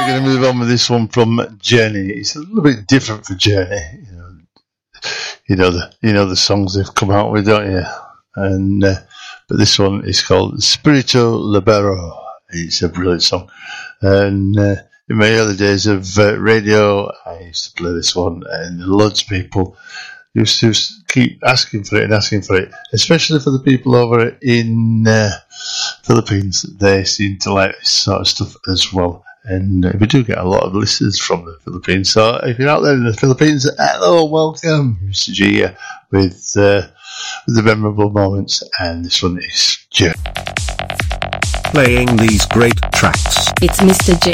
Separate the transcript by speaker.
Speaker 1: we're going to move on with this one from Journey. It's a little bit different for Journey. You know the songs they've come out with, don't you? And but this one is called Spirito Libero. It's a brilliant song. And in my early days of radio, I used to play this one, and loads of people used to keep asking for it, especially for the people over in Philippines. They seem to like this sort of stuff as well. And we do get a lot of listeners from the Philippines. So if you're out there in the Philippines, hello, welcome. Mr. G here with the memorable moments. And this one is Journey.
Speaker 2: Playing these great tracks.
Speaker 3: It's Mr. G.